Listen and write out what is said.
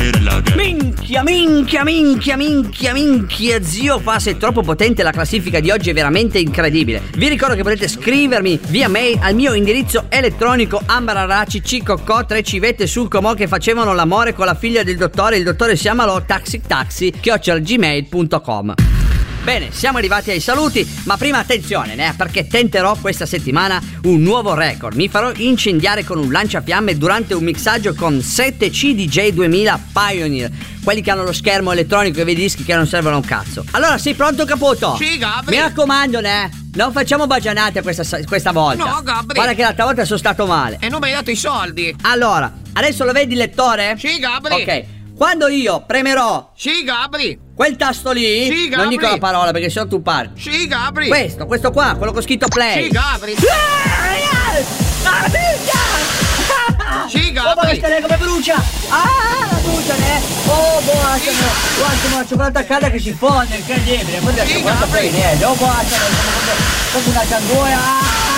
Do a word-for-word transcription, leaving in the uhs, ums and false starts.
Minchia, minchia, minchia, minchia, minchia, zio Fas, è troppo potente, la classifica di oggi è veramente incredibile. Vi ricordo che potete scrivermi via mail al mio indirizzo elettronico ambararaci ciccocò tre civette sul comò che facevano l'amore con la figlia del dottore, il dottore si amalò, taxi taxi chiocciola gmail punto com. Bene, siamo arrivati ai saluti, ma prima attenzione, né, perché tenterò questa settimana un nuovo record. Mi farò incendiare con un lanciafiamme durante un mixaggio con sette C D J duemila Pioneer, quelli che hanno lo schermo elettronico e vedi dischi che non servono a un cazzo. Allora, sei pronto, Caputo? Sì, Gabri. Mi raccomando, né, non facciamo bagianate questa, questa volta. No, Gabri. Guarda che l'altra volta sono stato male. E non mi hai dato i soldi. Allora, adesso lo vedi il lettore? Sì, Gabri. Ok, quando io premerò Sì, Gabri. quel tasto lì, sì, non dico la parola perché sennò tu parli. Sì, Gabri. Questo, questo qua, quello con scritto play. Sì, Gabri. Ah, minchia! Sì, Gabri. Oh, basta, come brucia! Ah, la brucia, ne! Oh, buona, sì. guarda, la cioccolata calda che si fonde, incredibile! Guarda, sì, guarda, Gabri. bene, oh, buona, come una cangoia!